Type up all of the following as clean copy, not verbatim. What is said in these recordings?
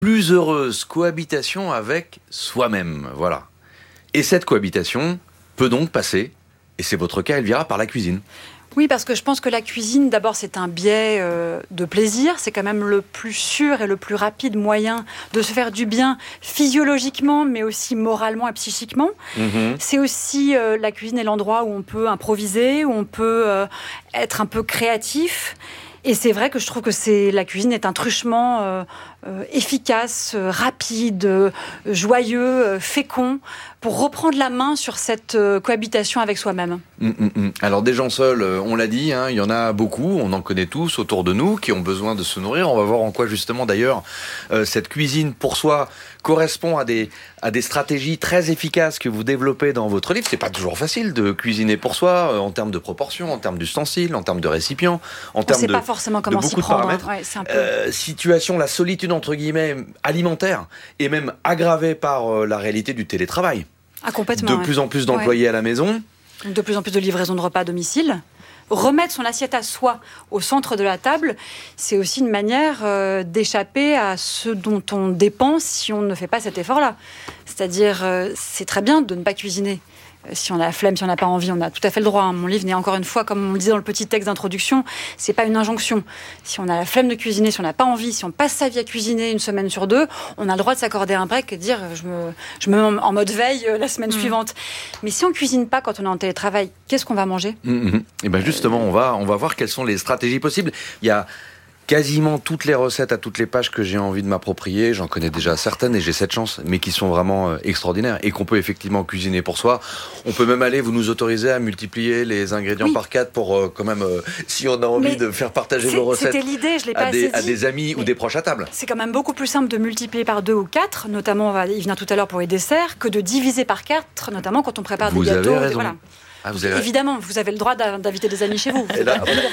Plus heureuse cohabitation avec soi-même, voilà. Et cette cohabitation peut donc passer, et c'est votre cas Elvira, par la cuisine. Oui, parce que je pense que la cuisine, d'abord, c'est un biais de plaisir. C'est quand même le plus sûr et le plus rapide moyen de se faire du bien physiologiquement, mais aussi moralement et psychiquement. C'est aussi, la cuisine est l'endroit où on peut improviser, où on peut être un peu créatif. Et c'est vrai que je trouve que la cuisine est un truchement efficace, rapide, joyeux, fécond, pour reprendre la main sur cette cohabitation avec soi-même. Alors des gens seuls, on l'a dit, il y en a beaucoup, on en connaît tous autour de nous, qui ont besoin de se nourrir. On va voir en quoi justement d'ailleurs cette cuisine pour soi correspond à des stratégies très efficaces que vous développez dans votre livre. C'est pas toujours facile de cuisiner pour soi, en termes de proportions, en termes d'ustensiles, en termes de récipients, en termes de, forcément comment de beaucoup de paramètres. Ouais, c'est un peu... Situation, la solitude entre guillemets alimentaire est même aggravée par la réalité du télétravail. Ah, complètement. De plus en plus d'employés à la maison. De plus en plus de livraison de repas à domicile. Remettre son assiette à soi au centre de la table, c'est aussi une manière d'échapper à ce dont on dépense si on ne fait pas cet effort-là. C'est-à-dire, c'est très bien de ne pas cuisiner. Si on a la flemme, si on n'a pas envie, on a tout à fait le droit. Mon livre n'est encore une fois, comme on le disait dans le petit texte d'introduction, c'est pas une injonction. Si on a la flemme de cuisiner, si on n'a pas envie, si on passe sa vie à cuisiner une semaine sur deux, on a le droit de s'accorder un break et de dire je me mets en mode veille la semaine suivante. Mais si on cuisine pas quand on est en télétravail, qu'est-ce qu'on va manger ? Et ben justement, on va voir quelles sont les stratégies possibles. Il y a quasiment toutes les recettes à toutes les pages que j'ai envie de m'approprier. J'en connais déjà certaines et j'ai cette chance, mais qui sont vraiment extraordinaires et qu'on peut effectivement cuisiner pour soi. On peut même aller, vous nous autorisez à multiplier les ingrédients par 4 pour quand même, si on a envie de faire partager vos recettes l'idée, je l'ai pas à des amis ou des proches à table. C'est quand même beaucoup plus simple de multiplier par 2 ou 4, notamment, il vient tout à l'heure pour les desserts, que de diviser par 4, notamment quand on prépare des gâteaux. Vous avez raison. Voilà. Évidemment, vous avez le droit d'inviter des amis chez vous. Elle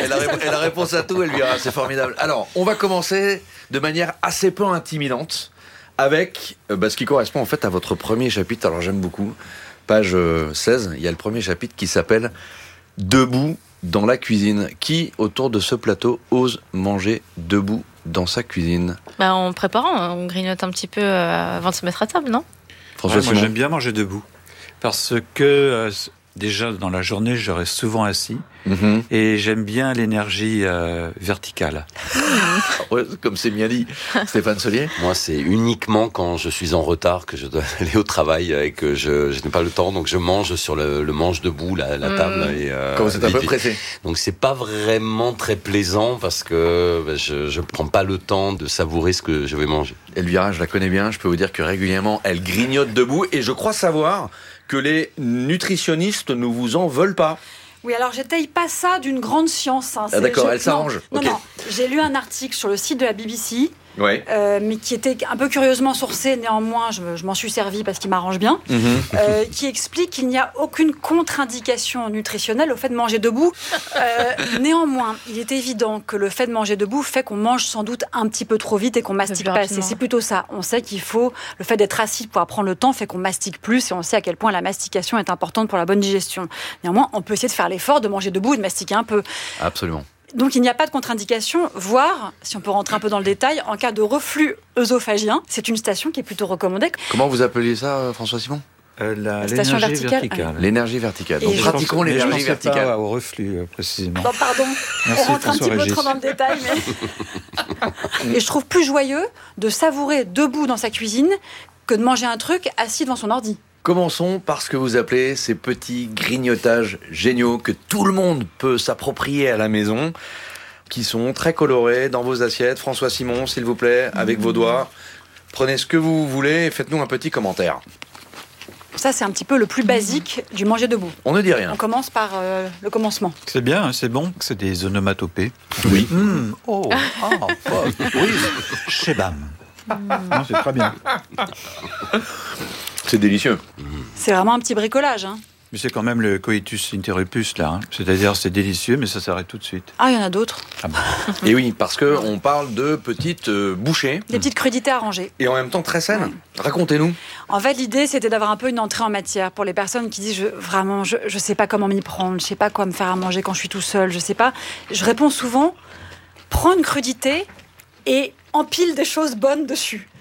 a réponse à tout, Elvira, c'est formidable. Alors, on va commencer de manière assez peu intimidante avec ce qui correspond en fait à votre premier chapitre. Alors, j'aime beaucoup. Page 16, il y a le premier chapitre qui s'appelle « Debout dans la cuisine ». Qui, autour de ce plateau, ose manger debout dans sa cuisine ? En préparant, on grignote un petit peu avant de se mettre à table, non ? François Moi, j'aime bien manger debout. Parce que... déjà, dans la journée, je reste souvent assis et j'aime bien l'énergie verticale. Comme c'est bien dit. Stéphane Solier ? Moi, c'est uniquement quand je suis en retard que je dois aller au travail et que je n'ai pas le temps. Donc, je mange sur le manche debout, la table. Et, quand vous êtes un peu pressé. Donc, c'est pas vraiment très plaisant parce que je prends pas le temps de savourer ce que je vais manger. Elvira, je la connais bien. Je peux vous dire que régulièrement, elle grignote debout. Et je crois savoir que les nutritionnistes ne vous en veulent pas. Oui, alors j'étaye pas ça d'une grande science. D'accord, elle s'arrange. Non, j'ai lu un article sur le site de la BBC, mais qui était un peu curieusement sourcé, néanmoins je m'en suis servi parce qu'il m'arrange bien, qui explique qu'il n'y a aucune contre-indication nutritionnelle au fait de manger debout. Néanmoins, il est évident que le fait de manger debout fait qu'on mange sans doute un petit peu trop vite et qu'on mastique pas assez. C'est plutôt ça. On sait le fait d'être assis pour prendre le temps fait qu'on mastique plus et on sait à quel point la mastication est importante pour la bonne digestion. Néanmoins, on peut essayer de faire l'effort de manger debout et de mastiquer un peu. Absolument. Donc il n'y a pas de contre-indication, voire, si on peut rentrer un peu dans le détail, en cas de reflux œsophagien, c'est une station qui est plutôt recommandée. Comment vous appeliez ça, François Simon ? L'énergie verticale. L'énergie verticale. Donc pratiquons l'énergie verticale. Pas au reflux, précisément. Non, pardon, merci, on rentre un petit peu trop dans le détail. Mais... Et je trouve plus joyeux de savourer debout dans sa cuisine que de manger un truc assis devant son ordi. Commençons par ce que vous appelez ces petits grignotages géniaux que tout le monde peut s'approprier à la maison, qui sont très colorés dans vos assiettes. François Simon, s'il vous plaît, avec vos doigts. Prenez ce que vous voulez et faites-nous un petit commentaire. Ça, c'est un petit peu le plus basique du manger debout. On ne dit rien. On commence par le commencement. C'est bien, c'est bon. C'est des onomatopées. Oui. Oui, chebam. Non, c'est très bien. C'est délicieux. C'est vraiment un petit bricolage. Mais c'est quand même le coitus interruptus, là. C'est-à-dire, c'est délicieux, mais ça s'arrête tout de suite. Ah, il y en a d'autres. Ah bon. Et oui, parce qu'on parle de petites bouchées. Des petites crudités à ranger. Et en même temps très saines. Ouais. Racontez-nous. En fait, l'idée, c'était d'avoir un peu une entrée en matière pour les personnes qui disent je sais pas comment m'y prendre, je sais pas quoi me faire à manger quand je suis tout seul, je sais pas. Je réponds souvent, prends une crudité et empile des choses bonnes dessus.